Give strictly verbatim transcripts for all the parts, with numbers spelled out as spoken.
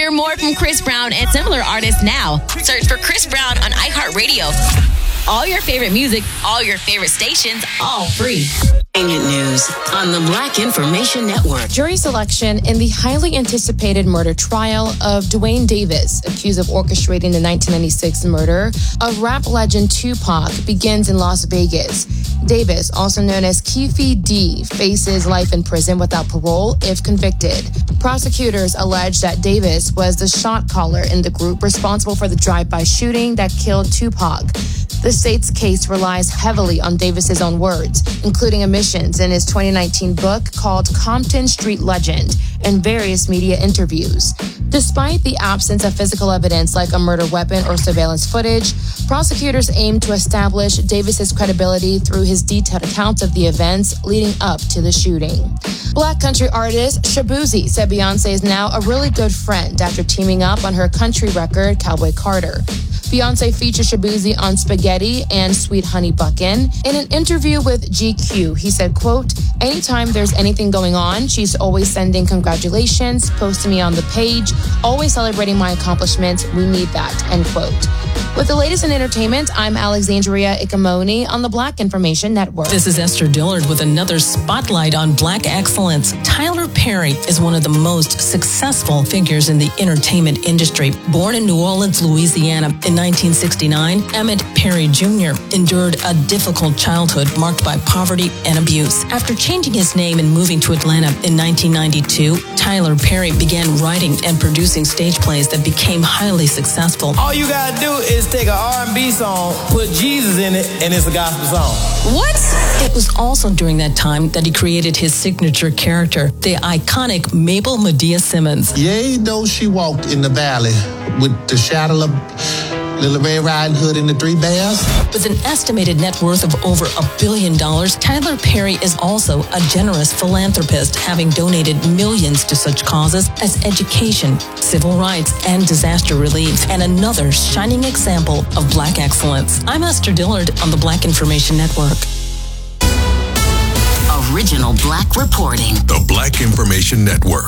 Hear more from Chris Brown and similar artists now. Search for Chris Brown on iHeartRadio. All your favorite music, all your favorite stations, all free. News on the Black Information Network. Jury selection in the highly anticipated murder trial of Dwayne Davis, accused of orchestrating the nineteen ninety-six murder of rap legend Tupac, begins in Las Vegas. Davis, also known as Keffe D, faces life in prison without parole if convicted. Prosecutors allege that Davis was the shot caller in the group responsible for the drive-by shooting that killed Tupac. The state's case relies heavily on Davis's own words, including omissions in his twenty nineteen book called Compton Street Legend and various media interviews. Despite the absence of physical evidence like a murder weapon or surveillance footage, prosecutors aim to establish Davis's credibility through his detailed accounts of the events leading up to the shooting. Black country artist Shaboozey said Beyonce is now a really good friend after teaming up on her country record Cowboy Carter. Beyonce featured Shaboozey on Spaghetti and Sweet Honey Buckin'. In an interview with G Q, he said, quote, anytime there's anything going on, she's always sending congratulations, posting me on the page, always celebrating my accomplishments. We need that, end quote. With the latest in entertainment, I'm Alexandria Ikamoni on the Black Information Network. This is Esther Dillard with another spotlight on Black excellence. Tyler Perry is one of the most successful figures in the entertainment industry. Born in New Orleans, Louisiana in nineteen sixty-nine, Emmett Perry Junior endured a difficult childhood marked by poverty and abuse. After changing his name and moving to Atlanta in nineteen ninety-two, Tyler Perry began writing and producing stage plays that became highly successful. All you gotta do is take an R and B song, put Jesus in it, and it's a gospel song. What? It was also during that time that he created his signature character, the iconic Mabel Medea Simmons. Yea, though she walked in the valley with the shadow of Little Red Riding Hood and the Three Bears. With an estimated net worth of over a billion dollars, Tyler Perry is also a generous philanthropist, having donated millions to such causes as education, civil rights, and disaster relief, and another shining example of Black excellence. I'm Esther Dillard on the Black Information Network. Original Black reporting. The Black Information Network.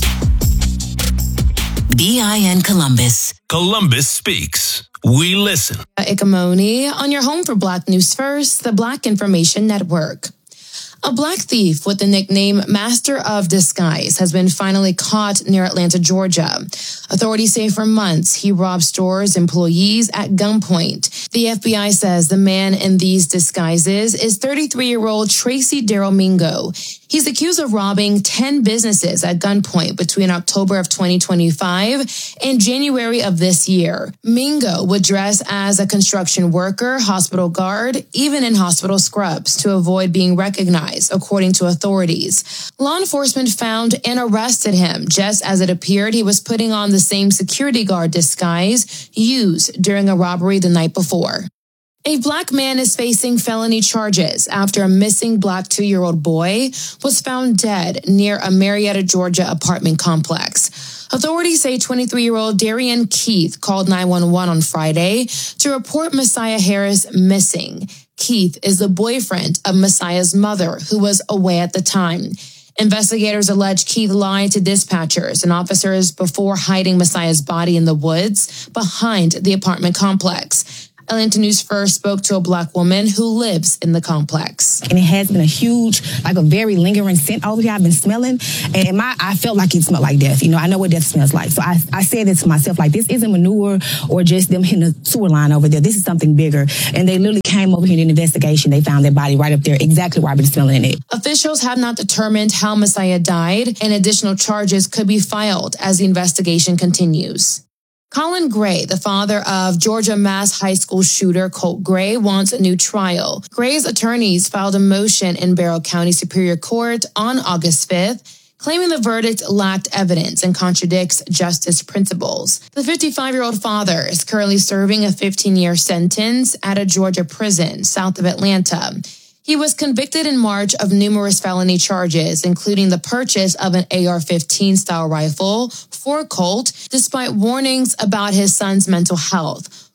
B I N Columbus. Columbus speaks. We listen. Ikamoni on your home for Black News First, the Black Information Network. A black thief with the nickname Master of Disguise has been finally caught near Atlanta, Georgia. Authorities say for months he robbed stores employees at gunpoint. The F B I says the man in these disguises is thirty-three-year-old Tracy Darrell Mingo. He's accused of robbing ten businesses at gunpoint between October of twenty twenty-five and January of this year. Mingo would dress as a construction worker, hospital guard, even in hospital scrubs to avoid being recognized, according to authorities. Law enforcement found and arrested him just as it appeared he was putting on the same security guard disguise used during a robbery the night before. A black man is facing felony charges after a missing black two-year-old boy was found dead near a Marietta, Georgia apartment complex. Authorities say twenty-three-year-old Darian Keith called nine one one on Friday to report Messiah Harris missing. Keith is the boyfriend of Messiah's mother, who was away at the time. Investigators allege Keith lied to dispatchers and officers before hiding Messiah's body in the woods behind the apartment complex. Atlanta News First spoke to a black woman who lives in the complex. And it has been a huge, like a very lingering scent over here I've been smelling. And my, I felt like it smelled like death. You know, I know what death smells like. So I, I said it to myself, like, this isn't manure or just them hitting a sewer line over there. This is something bigger. And they literally came over here in an investigation. They found their body right up there, exactly where I've been smelling it. Officials have not determined how Messiah died, and additional charges could be filed as the investigation continues. Colin Gray, the father of Georgia Mass High School shooter Colt Gray, wants a new trial. Gray's attorneys filed a motion in Barrow County Superior Court on August fifth, claiming the verdict lacked evidence and contradicts justice principles. The fifty-five-year-old father is currently serving a fifteen-year sentence at a Georgia prison south of Atlanta. He was convicted in March of numerous felony charges, including the purchase of an A R fifteen style rifle for Colt, despite warnings about his son's mental health.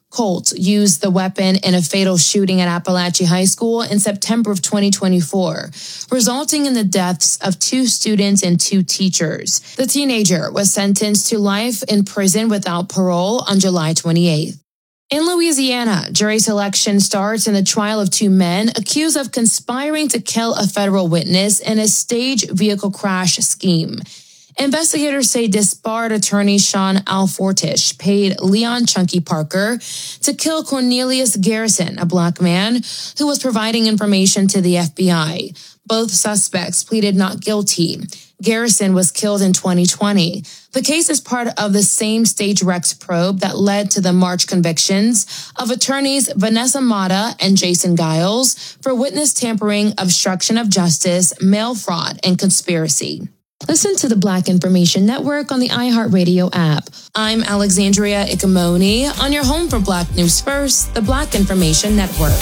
Colt used the weapon in a fatal shooting at Appalachia High School in September of twenty twenty-four, resulting in the deaths of two students and two teachers. The teenager was sentenced to life in prison without parole on July twenty-eighth. In Louisiana, jury selection starts in the trial of two men accused of conspiring to kill a federal witness in a staged vehicle crash scheme. Investigators say disbarred attorney Sean Alfortish paid Leon Chunky Parker to kill Cornelius Garrison, a black man who was providing information to the F B I. Both suspects pleaded not guilty. Garrison was killed in twenty twenty. The case is part of the same stage Rex probe that led to the March convictions of attorneys Vanessa Mata and Jason Giles for witness tampering, obstruction of justice, mail fraud, and conspiracy. Listen to the Black Information Network on the iHeartRadio app. I'm Alexandria Ikamoni on your home for Black News First, the Black Information Network.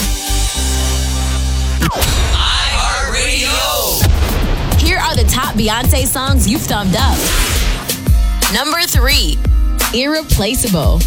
iHeartRadio. Here are the top Beyonce songs you've thumbed up. Number three, Irreplaceable.